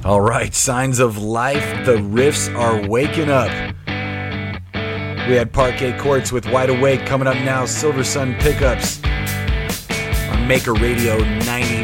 All right, Signs of Life. The riffs are waking up. We had Parquet Courts with Wide Awake. Coming up now, Silver Sun Pickups on Maker Radio 90.